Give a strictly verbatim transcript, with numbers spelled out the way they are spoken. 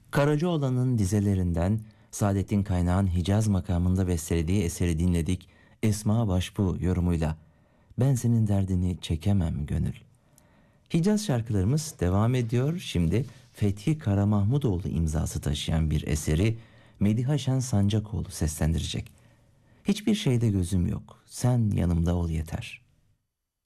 Karacaoğlan'ın dizelerinden Saadettin Kaynağ'ın Hicaz makamında bestelediği eseri dinledik. Esma Başbu yorumuyla "Ben senin derdini çekemem gönül." Hicaz şarkılarımız devam ediyor. Şimdi Fethi Karamahmudoğlu imzası taşıyan bir eseri Mediha Şen Sancakoğlu seslendirecek. Hiçbir şeyde gözüm yok, sen yanımda ol yeter.